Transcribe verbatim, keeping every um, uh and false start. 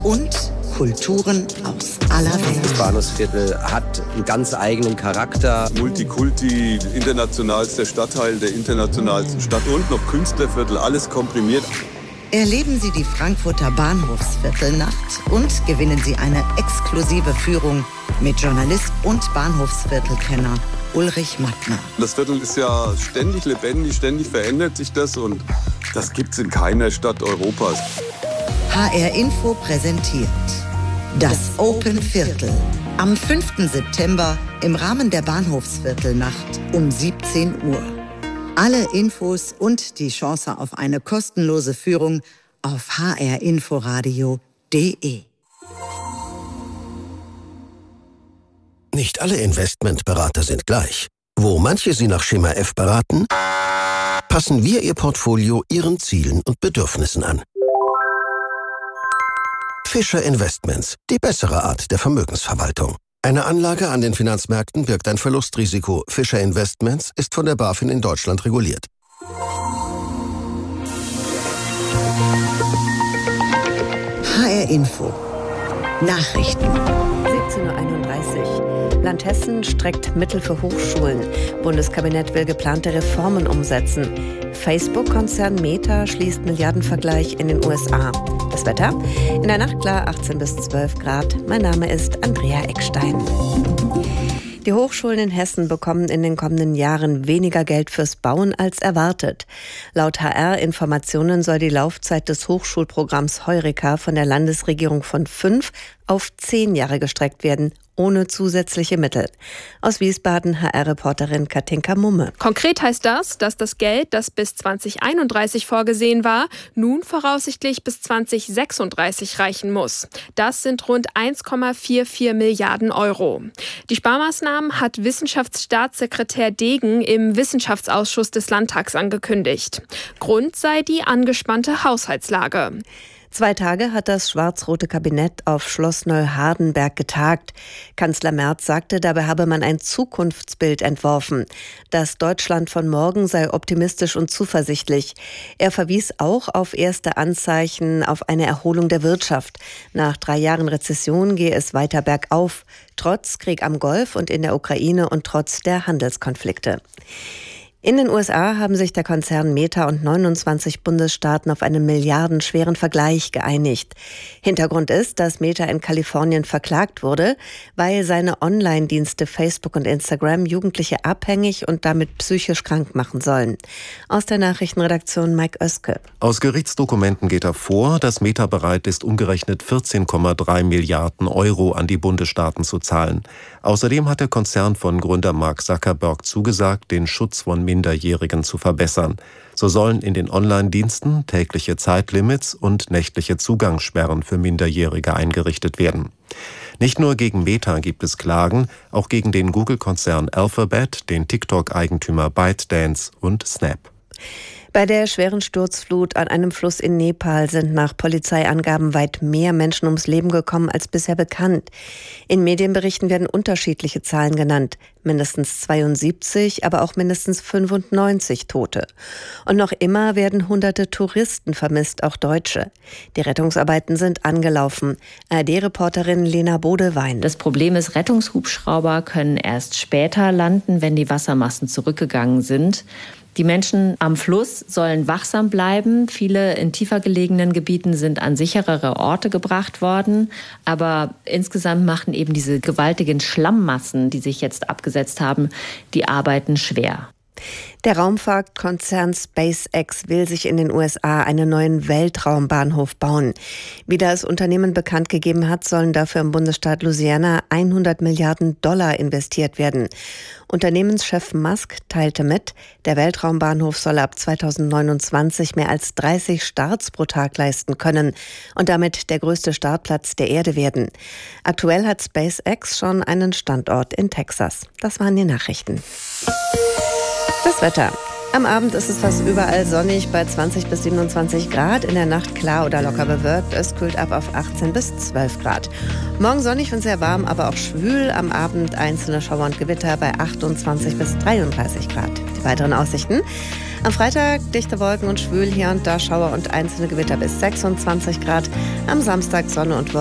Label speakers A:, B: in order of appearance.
A: und Kulturen aus aller Welt.
B: Das Bahnhofsviertel hat einen ganz eigenen Charakter.
C: Multikulti, internationalster Stadtteil der internationalsten Stadt und noch Künstlerviertel, alles komprimiert.
A: Erleben Sie die Frankfurter Bahnhofsviertelnacht und gewinnen Sie eine exklusive Führung mit Journalist und Bahnhofsviertelkenner Ulrich Mattner.
C: Das Viertel ist ja ständig lebendig, ständig verändert sich das und das gibt's in keiner Stadt Europas.
A: H R Info präsentiert das Open Viertel am fünften September im Rahmen der Bahnhofsviertelnacht um siebzehn Uhr. Alle Infos und die Chance auf eine kostenlose Führung auf h r inforadio punkt de.
D: Nicht alle Investmentberater sind gleich. Wo manche Sie nach Schema F beraten, passen wir Ihr Portfolio Ihren Zielen und Bedürfnissen an. Fischer Investments, die bessere Art der Vermögensverwaltung. Eine Anlage an den Finanzmärkten birgt ein Verlustrisiko. Fischer Investments ist von der BaFin in Deutschland reguliert.
A: H R Info Nachrichten.
E: siebzehn Uhr einunddreißig. Land Hessen streckt Mittel für Hochschulen. Bundeskabinett will geplante Reformen umsetzen. Facebook-Konzern Meta schließt Milliardenvergleich in den U S A. Das Wetter? In der Nacht klar achtzehn bis zwölf Grad. Mein Name ist Andrea Eckstein. Die Hochschulen in Hessen bekommen in den kommenden Jahren weniger Geld fürs Bauen als erwartet. Laut H R-Informationen soll die Laufzeit des Hochschulprogramms Heureka von der Landesregierung von fünf auf zehn Jahre gestreckt werden, ohne zusätzliche Mittel. Aus Wiesbaden H R-Reporterin Katinka Mumme.
F: Konkret heißt das, dass das Geld, das bis zwanzig einunddreißig vorgesehen war, nun voraussichtlich bis zwanzig sechsunddreißig reichen muss. Das sind rund eins Komma vierundvierzig Milliarden Euro. Die Sparmaßnahmen hat Wissenschaftsstaatssekretär Degen im Wissenschaftsausschuss des Landtags angekündigt. Grund sei die angespannte Haushaltslage.
E: Zwei Tage hat das schwarz-rote Kabinett auf Schloss Neuhardenberg getagt. Kanzler Merz sagte, dabei habe man ein Zukunftsbild entworfen. Das Deutschland von morgen sei optimistisch und zuversichtlich. Er verwies auch auf erste Anzeichen auf eine Erholung der Wirtschaft. Nach drei Jahren Rezession gehe es weiter bergauf, trotz Krieg am Golf und in der Ukraine und trotz der Handelskonflikte. In den U S A haben sich der Konzern Meta und neunundzwanzig Bundesstaaten auf einen milliardenschweren Vergleich geeinigt. Hintergrund ist, dass Meta in Kalifornien verklagt wurde, weil seine Online-Dienste Facebook und Instagram Jugendliche abhängig und damit psychisch krank machen sollen. Aus der Nachrichtenredaktion Mike Oeske.
G: Aus Gerichtsdokumenten geht hervor, dass Meta bereit ist, umgerechnet vierzehn Komma drei Milliarden Euro an die Bundesstaaten zu zahlen. Außerdem hat der Konzern von Gründer Mark Zuckerberg zugesagt, den Schutz von Minderjährigen zu verbessern. So sollen in den Online-Diensten tägliche Zeitlimits und nächtliche Zugangssperren für Minderjährige eingerichtet werden. Nicht nur gegen Meta gibt es Klagen, auch gegen den Google-Konzern Alphabet, den TikTok-Eigentümer ByteDance und Snap.
E: Bei der schweren Sturzflut an einem Fluss in Nepal sind nach Polizeiangaben weit mehr Menschen ums Leben gekommen als bisher bekannt. In Medienberichten werden unterschiedliche Zahlen genannt. Mindestens zweiundsiebzig, aber auch mindestens fünfundneunzig Tote. Und noch immer werden hunderte Touristen vermisst, auch Deutsche. Die Rettungsarbeiten sind angelaufen. A R D-Reporterin Lena Bodewein.
H: Das Problem ist, Rettungshubschrauber können erst später landen, wenn die Wassermassen zurückgegangen sind. Die Menschen am Fluss sollen wachsam bleiben. Viele in tiefer gelegenen Gebieten sind an sicherere Orte gebracht worden. Aber insgesamt machen eben diese gewaltigen Schlammmassen, die sich jetzt abgesetzt haben, die Arbeiten schwer.
E: Der Raumfahrtkonzern SpaceX will sich in den U S A einen neuen Weltraumbahnhof bauen. Wie das Unternehmen bekannt gegeben hat, sollen dafür im Bundesstaat Louisiana hundert Milliarden Dollar investiert werden. Unternehmenschef Musk teilte mit, der Weltraumbahnhof soll ab zweitausendneunundzwanzig mehr als dreißig Starts pro Tag leisten können und damit der größte Startplatz der Erde werden. Aktuell hat SpaceX schon einen Standort in Texas. Das waren die Nachrichten. Das Wetter. Am Abend ist es fast überall sonnig bei zwanzig bis siebenundzwanzig Grad. In der Nacht klar oder locker bewölkt. Es kühlt ab auf achtzehn bis zwölf Grad. Morgen sonnig und sehr warm, aber auch schwül. Am Abend einzelne Schauer und Gewitter bei achtundzwanzig bis dreiunddreißig Grad. Die weiteren Aussichten. Am Freitag dichte Wolken und schwül, hier und da Schauer und einzelne Gewitter bis sechsundzwanzig Grad. Am Samstag Sonne und Wolken.